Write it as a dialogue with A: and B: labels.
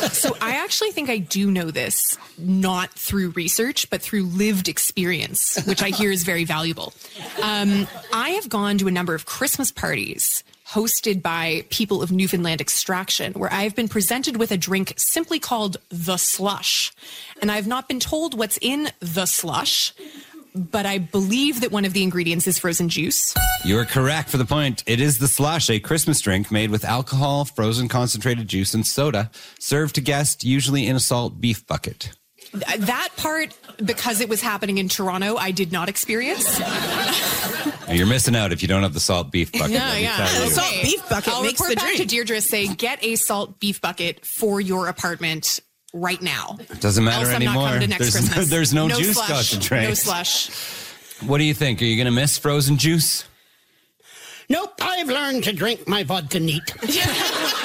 A: So I actually think I do know this, not through research, but through lived experience, which I hear is very valuable. I have gone to a number of Christmas parties hosted by people of Newfoundland extraction, where I've been presented with a drink simply called the slush. And I've not been told what's in the slush, but I believe that one of the ingredients is frozen juice.
B: You are correct for the point. It is the slush, a Christmas drink made with alcohol, frozen concentrated juice, and soda, served to guests, usually in a salt beef bucket.
A: That part, because it was happening in Toronto, I did not experience.
B: You're missing out if you don't have the salt beef bucket.
C: The salt beef bucket
A: I'll
C: makes
A: report
C: the
A: back
C: drink.
A: to Deirdre, say, get a salt beef bucket for your apartment right now.
B: Doesn't matter
A: Else I'm
B: anymore.
A: not coming to next Christmas.
B: There's no juice
A: slush,
B: concentrate.
A: No slush.
B: What do you think? Are you going to miss frozen juice?
D: Nope, I've learned to drink my vodka neat.